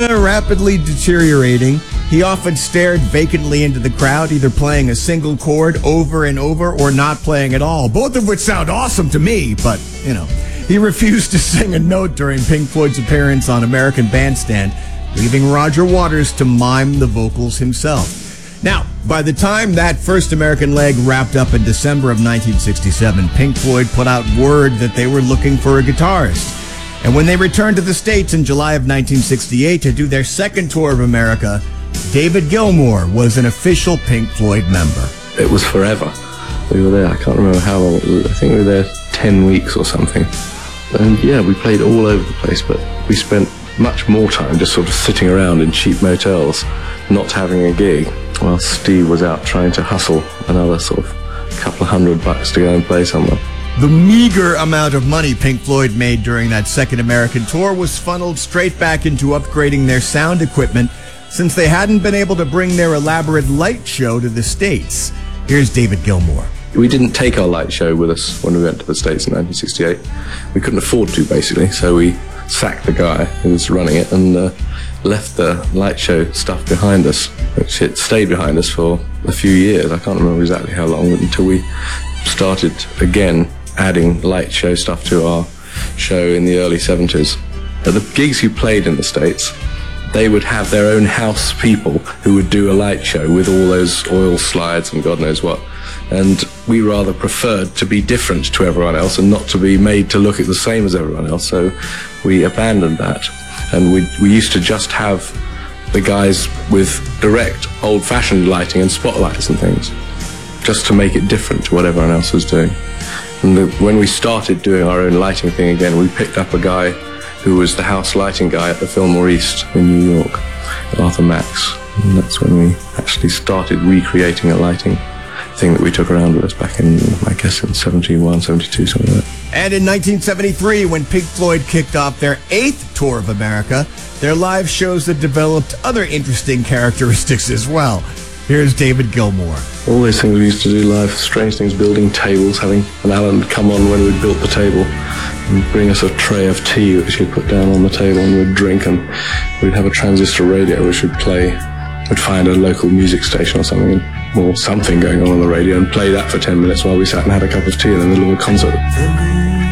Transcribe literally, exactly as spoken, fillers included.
stamina rapidly deteriorating, he often stared vacantly into the crowd, either playing a single chord over and over or not playing at all, both of which sound awesome to me, but, you know. He refused to sing a note during Pink Floyd's appearance on American Bandstand, leaving Roger Waters to mime the vocals himself. Now, by the time that first American leg wrapped up in December of nineteen sixty-seven, Pink Floyd put out word that they were looking for a guitarist. And when they returned to the States in July of nineteen sixty-eight to do their second tour of America, David Gilmour was an official Pink Floyd member. It was forever. We were there, I can't remember how long, I think we were there ten weeks or something. And yeah, we played all over the place, but we spent much more time just sort of sitting around in cheap motels, not having a gig, while Steve was out trying to hustle another sort of couple of hundred bucks to go and play somewhere. The meager amount of money Pink Floyd made during that second American tour was funneled straight back into upgrading their sound equipment, since they hadn't been able to bring their elaborate light show to the States. Here's David Gilmour. We didn't take our light show with us when we went to the States in nineteen sixty-eight. We couldn't afford to, basically, so we sacked the guy who was running it and uh, left the light show stuff behind us, which it stayed behind us for a few years. I can't remember exactly how long, until we started again adding light show stuff to our show in the early seventies. At the gigs you played in the States, they would have their own house people who would do a light show with all those oil slides and God knows what. And we rather preferred to be different to everyone else and not to be made to look the same as everyone else. So we abandoned that. And we, we used to just have the guys with direct old-fashioned lighting and spotlights and things, just to make it different to what everyone else was doing. And the, when we started doing our own lighting thing again, we picked up a guy who was the house lighting guy at the Fillmore East in New York, Arthur Max. And that's when we actually started recreating a lighting thing that we took around with us back in, I guess, in seventy-one, seventy-two, something like that. And in nineteen seventy-three, when Pink Floyd kicked off their eighth tour of America, their live shows that developed other interesting characteristics as well. Here's David Gilmour. All those things we used to do live, strange things, building tables, having an Alan come on when we'd built the table and bring us a tray of tea which he'd put down on the table and we'd drink, and we'd have a transistor radio which would play. We'd find a local music station or something, or something going on on the radio, and play that for ten minutes while we sat and had a cup of tea in the middle of a concert.